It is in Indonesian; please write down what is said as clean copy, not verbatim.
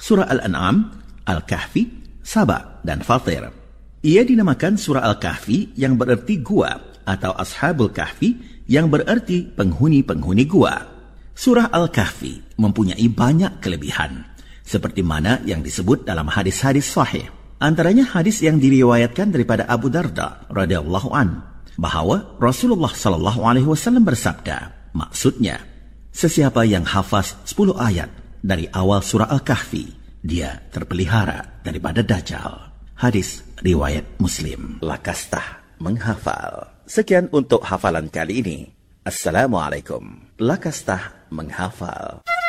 surah Al-An'am, Al-Kahfi, Saba, dan Fatir. Ia dinamakan surah Al-Kahfi yang bererti gua atau Ashabul Kahfi yang bererti penghuni-penghuni gua. Surah Al-Kahfi mempunyai banyak kelebihan, seperti mana yang disebut dalam hadis-hadis sahih. Antaranya hadis yang diriwayatkan daripada Abu Darda radhiyallahu an, bahwa Rasulullah sallallahu alaihi wasallam bersabda, maksudnya, sesiapa yang hafaz 10 ayat dari awal surah Al-Kahfi, dia terpelihara daripada Dajjal. Hadis riwayat Muslim. Lakastah menghafal. Sekian untuk hafalan kali ini. Assalamualaikum. Lakastah menghafal.